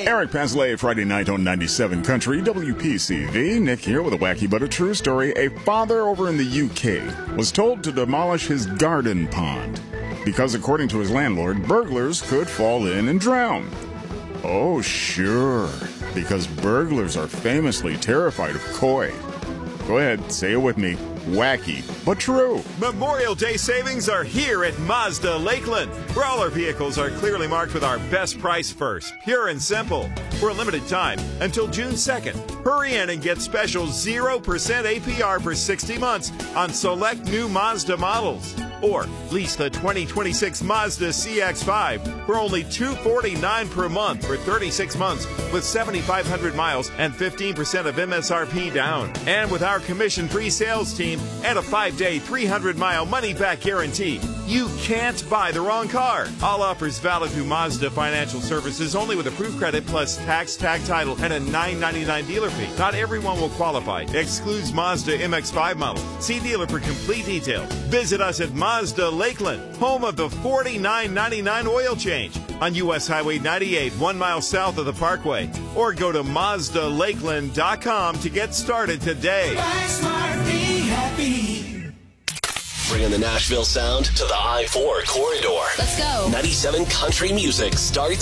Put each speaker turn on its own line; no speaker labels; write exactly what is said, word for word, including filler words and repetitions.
Eric Paslay, Friday night on ninety-seven Country, W P C V. Nick here with a wacky but a true story. A father over in the U K was told to demolish his garden pond because, according to his landlord, burglars could fall in and drown. Oh, sure, because burglars are famously terrified of koi. Go ahead, say it with me. Wacky, but true.
Memorial Day savings are here at Mazda Lakeland, where all our vehicles are clearly marked with our best price first, pure and simple. For a limited time, until June second, hurry in and get special zero percent A P R for sixty months on select new Mazda models. Or lease the twenty twenty-six Mazda C X five for only two hundred forty-nine dollars per month for thirty-six months with seventy-five hundred miles and fifteen percent of M S R P down. And with our commission-free sales team and a five-day, three hundred mile money-back guarantee, you can't buy the wrong car. All offers valid through Mazda Financial Services only with approved credit plus tax, tag title, and a nine ninety-nine dealer fee. Not everyone will qualify. Excludes Mazda M X five model. See dealer for complete details. Visit us at Mazda Lakeland, home of the forty-nine ninety-nine oil change on U S Highway ninety-eight, one mile south of the Parkway. Or go to Mazda Lakeland dot com to get started today.
Buy smart, be happy.
Bringing the Nashville sound to the I four corridor.
Let's go.
ninety-seven Country Music starts